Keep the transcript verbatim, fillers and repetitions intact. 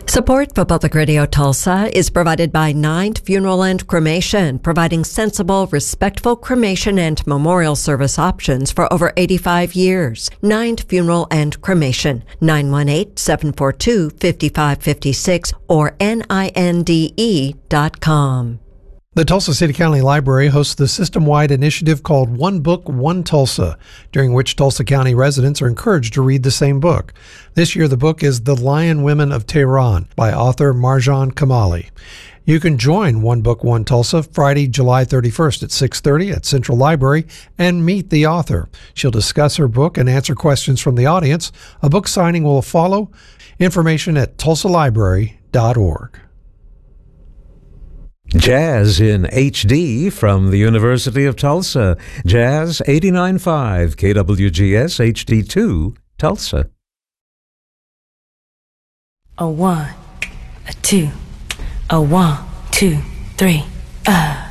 Support for Public Radio Tulsa is provided by Ninth Funeral and Cremation, providing sensible, respectful cremation and memorial service options for over eighty-five years. Ninth Funeral and Cremation, nine one eight, seven four two, five five five six or N I N D E dot com. The Tulsa City County Library hosts the system-wide initiative called One Book, One Tulsa, during which Tulsa County residents are encouraged to read the same book. This year, the book is The Lion Women of Tehran by author Marjan Kamali. You can join One Book, One Tulsa Friday, July thirty-first at six thirty at Central Library and meet the author. She'll discuss her book and answer questions from the audience. A book signing will follow. Information at tulsa library dot org. Jazz in H D from the University of Tulsa. Jazz eighty-nine point five K W G S H D two, Tulsa. A one, a two, a one, two, three, uh.